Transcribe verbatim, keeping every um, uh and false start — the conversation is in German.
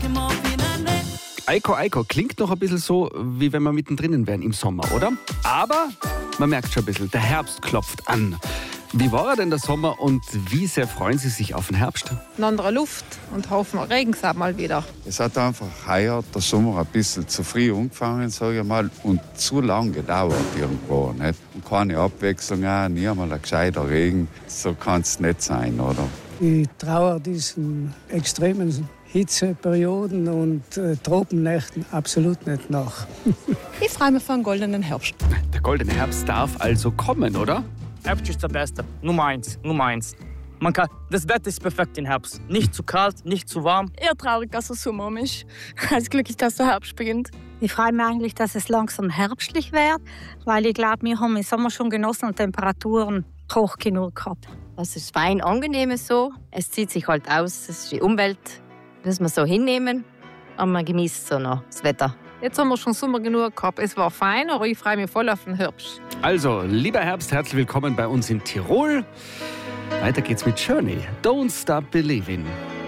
Eiko Eiko klingt noch ein bisschen so, wie wenn wir mittendrin wären im Sommer, oder? Aber man merkt schon ein bisschen, der Herbst klopft an. Wie war er denn der Sommer und wie sehr freuen Sie sich auf den Herbst? Eine andere Luft und Haufen Regen mal wieder. Es hat einfach heuer der Sommer ein bisschen zu früh angefangen, sage ich mal, und zu lang gedauert irgendwo. Nicht? Und keine Abwechslung, auch, nie einmal ein gescheiter Regen. So kann es nicht sein, oder? Ich traue diesen extremen Hitzeperioden und äh, Tropennächten absolut nicht nach. Ich freue mich auf einen goldenen Herbst. Der goldene Herbst darf also kommen, oder? Herbst ist der Beste. Nummer eins. Nummer eins. Man kann, das Wetter ist perfekt im Herbst. Nicht zu kalt, nicht zu warm. Eher traurig, dass es Sommer ist. Also glücklich, dass der Herbst beginnt. Ich freue mich eigentlich, dass es langsam herbstlich wird, weil ich glaube, wir haben im Sommer schon genossen und Temperaturen hoch genug gehabt. Das ist fein, angenehm so. Es zieht sich halt aus. Es ist die Umwelt, das muss man so hinnehmen. Und man genießt so noch das Wetter. Jetzt haben wir schon Sommer genug gehabt. Es war fein, aber ich freue mich voll auf den Herbst. Also, lieber Herbst, herzlich willkommen bei uns in Tirol. Weiter geht's mit Journey. Don't Stop Believing.